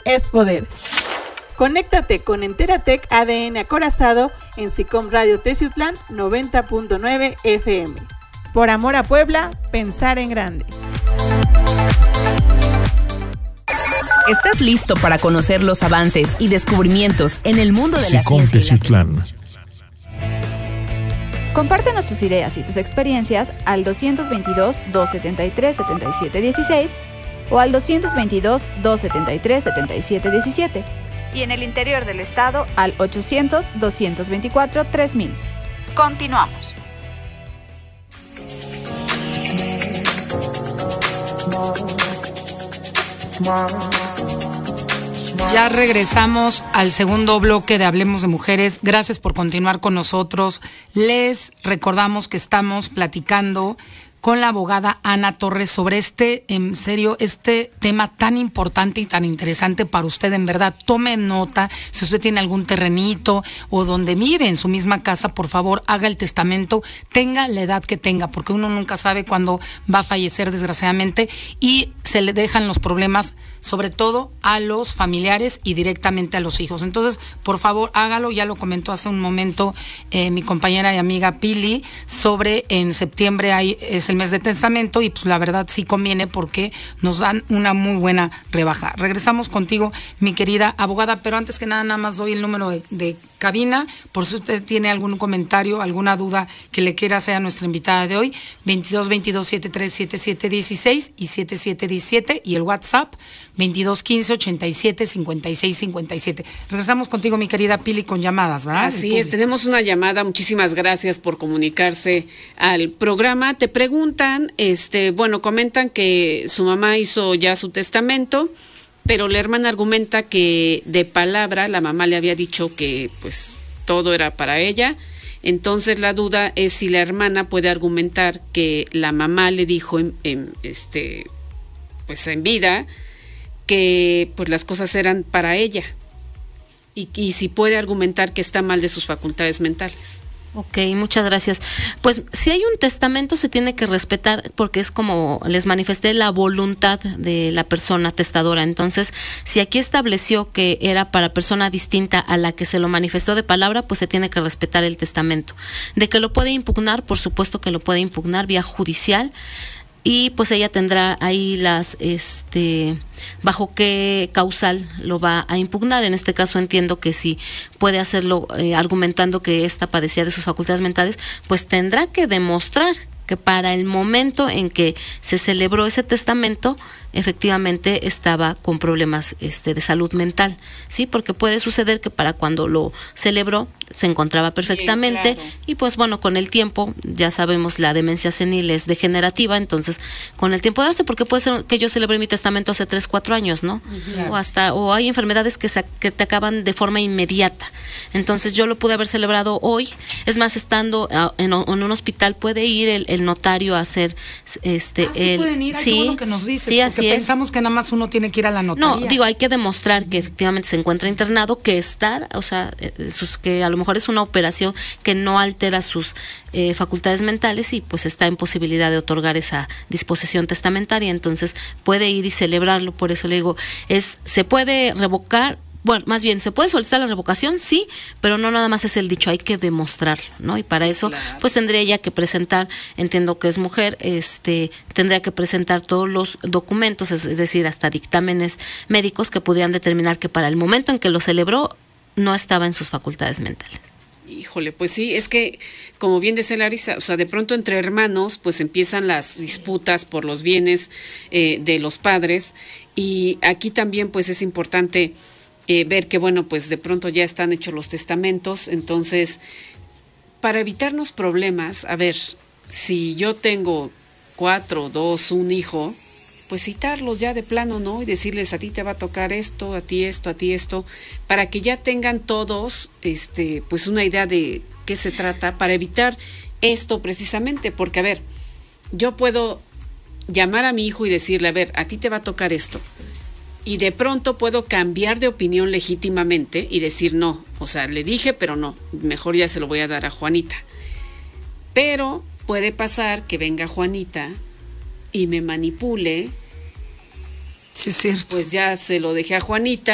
es poder. Conéctate con Enteratec ADN Acorazado en SICOM Radio Teciutlán 90.9 FM. Por amor a Puebla, pensar en grande. ¿Estás listo para conocer los avances y descubrimientos en el mundo de la ciencia y la tecnología? Compártenos tus ideas y tus experiencias al 222-273-7716 o al 222-273-7717 y en el interior del estado al 800-224-3000. Continuamos. Ya regresamos al segundo bloque de Hablemos de Mujeres. Gracias por continuar con nosotros. Les recordamos que estamos platicando con la abogada Ana Torres sobre este tema tan importante y tan interesante para usted. En verdad, tome nota. Si usted tiene algún terrenito o donde vive en su misma casa, por favor, haga el testamento, tenga la edad que tenga, porque uno nunca sabe cuándo va a fallecer, desgraciadamente, y se le dejan los problemas, sobre todo a los familiares y directamente a los hijos. Entonces, por favor, hágalo. Ya lo comentó hace un momento mi compañera y amiga Pili sobre en septiembre es el mes de testamento y pues la verdad sí conviene porque nos dan una muy buena rebaja. Regresamos contigo, mi querida abogada, pero antes que nada más doy el número de cabina, por si usted tiene algún comentario, alguna duda que le quiera hacer a nuestra invitada de hoy, 2222-737716 y 7717, y el WhatsApp 2215-875657. Regresamos contigo, mi querida Pili, con llamadas, ¿verdad? Así es, tenemos una llamada. Muchísimas gracias por comunicarse al programa. Te preguntan, comentan que su mamá hizo ya su testamento, pero la hermana argumenta que de palabra la mamá le había dicho que pues todo era para ella. Entonces la duda es si la hermana puede argumentar que la mamá le dijo en vida que pues las cosas eran para ella y si puede argumentar que está mal de sus facultades mentales. Ok, muchas gracias. Pues si hay un testamento se tiene que respetar porque es como les manifesté la voluntad de la persona testadora. Entonces, si aquí estableció que era para persona distinta a la que se lo manifestó de palabra, pues se tiene que respetar el testamento. De que lo puede impugnar, por supuesto que lo puede impugnar vía judicial. Y pues ella tendrá ahí bajo qué causal lo va a impugnar. En este caso entiendo que si puede hacerlo argumentando que ésta padecía de sus facultades mentales, pues tendrá que demostrar que para el momento en que se celebró ese testamento, efectivamente estaba con problemas de salud mental, ¿sí? Porque puede suceder que para cuando lo celebró se encontraba perfectamente. Bien, claro. Y pues bueno, con el tiempo, ya sabemos, la demencia senil es degenerativa, entonces con el tiempo darse, porque puede ser que yo celebré mi testamento hace 3-4 años, ¿no? Claro. O hay enfermedades que te acaban de forma inmediata. Entonces yo lo pude haber celebrado hoy, es más, estando en un hospital puede ir el notario a hacer sí pueden ir, qué bueno que nos dices, sí, así pensamos que nada más uno tiene que ir a la notaría. No, digo, hay que demostrar que efectivamente se encuentra internado, que está, o sea, que a lo mejor es una operación que no altera sus facultades mentales y pues está en posibilidad de otorgar esa disposición testamentaria, entonces puede ir y celebrarlo. Por eso le digo, se puede revocar. Bueno, más bien, ¿se puede solicitar la revocación? Sí, pero no nada más es el dicho, hay que demostrarlo, ¿no? Y para eso, claro, pues tendría ella que presentar, entiendo que es mujer, tendría que presentar todos los documentos, es decir, hasta dictámenes médicos que pudieran determinar que para el momento en que lo celebró no estaba en sus facultades mentales. Híjole, pues sí, es que, como bien decía Larisa, o sea, de pronto entre hermanos, pues empiezan las disputas por los bienes de los padres, y aquí también, pues es importante ver que, bueno, pues de pronto ya están hechos los testamentos. Entonces, para evitarnos problemas, a ver, si yo tengo 4, 2, un hijo, pues citarlos ya de plano, ¿no? Y decirles, a ti te va a tocar esto, a ti esto, a ti esto, para que ya tengan todos, pues una idea de qué se trata, para evitar esto precisamente, porque, a ver, yo puedo llamar a mi hijo y decirle, a ver, a ti te va a tocar esto, y de pronto puedo cambiar de opinión legítimamente y decir no, o sea, le dije, pero no, mejor ya se lo voy a dar a Juanita. Pero puede pasar que venga Juanita y me manipule. Sí, es cierto. Pues ya se lo dejé a Juanita